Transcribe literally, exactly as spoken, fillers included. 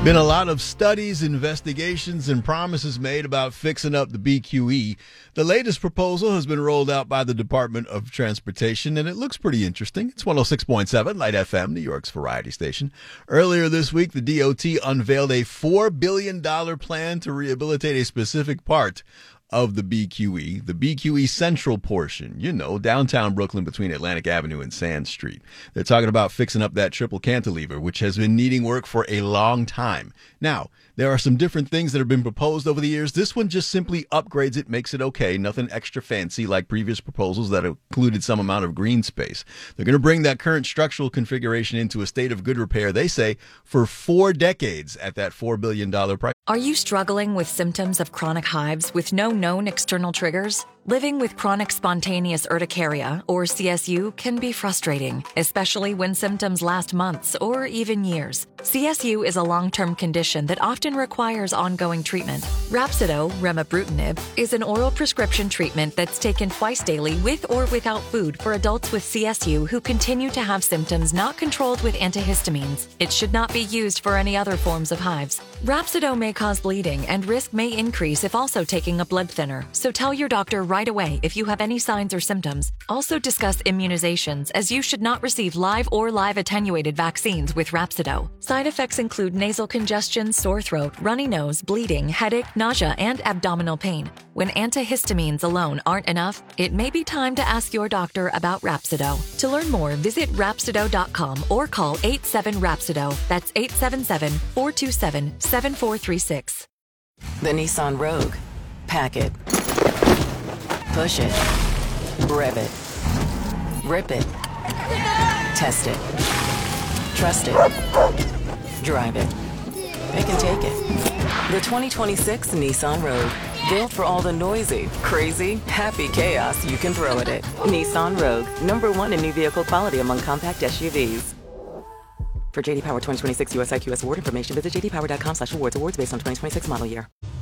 Been a lot of studies, investigations, and promises made about fixing up the B Q E. The latest proposal has been rolled out by the Department of Transportation, and it looks pretty interesting. It's one oh six point seven Light F M, New York's variety station. Earlier this week, the D O T unveiled a four billion dollars plan to rehabilitate a specific part of the B Q E, the B Q E Central portion, you know, downtown Brooklyn between Atlantic Avenue and Sand Street. They're talking about fixing up that triple cantilever, which has been needing work for a long time. Now, there are some different things that have been proposed over the years. This one just simply upgrades it, makes it okay. Nothing extra fancy like previous proposals that included some amount of green space. They're going to bring that current structural configuration into a state of good repair, they say, for four decades at that four billion dollars price. Are you struggling with symptoms of chronic hives with no known external triggers? Living with chronic spontaneous urticaria, or C S U, can be frustrating, especially when symptoms last months or even years. C S U is a long-term condition that often requires ongoing treatment. Rhapsido, remibrutinib, is an oral prescription treatment that's taken twice daily with or without food for adults with C S U who continue to have symptoms not controlled with antihistamines. It should not be used for any other forms of hives. Rhapsido may cause bleeding, and risk may increase if also taking a blood thinner, so tell your doctor right away if you have any signs or symptoms. Also discuss immunizations, as you should not receive live or live attenuated vaccines with Rhapsido. Side effects include nasal congestion, sore throat, runny nose, bleeding, headache, nausea, and abdominal pain. When antihistamines alone aren't enough, it may be time to ask your doctor about Rhapsido. To learn more, visit Rhapsido dot com or call eight seven Rhapsido. That's eight seven seven, four two seven, seven four three six. The Nissan Rogue. Pack it. Push it. Rev it. Rip it. Test it. Trust it. Drive it. It can take it. The twenty twenty-six Nissan Rogue. Built for all the noisy, crazy, happy chaos you can throw at it. Nissan Rogue. Number one in new vehicle quality among compact S U Vs. For J D Power twenty twenty-six U S I Q S award information, visit j d power dot com slash awards. Awards based on twenty twenty-six model year.